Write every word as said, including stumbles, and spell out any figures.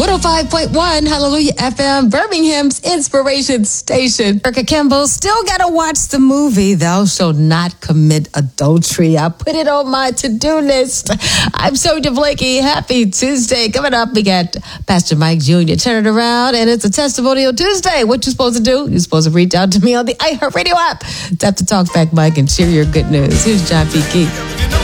one oh five point one, Hallelujah F M, Birmingham's inspiration station. Erica Kimball, still gotta watch the movie, Thou Shalt Not Commit Adultery. I put it on my to-do list. I'm Sonia Blakey. Happy Tuesday. Coming up, we got Pastor Mike Junior Turn it around, and it's a Testimonial Tuesday. What you supposed to do? You're supposed to reach out to me on the iHeartRadio app. Tap the Talk Back Mike and share your good news. Here's John P. Key.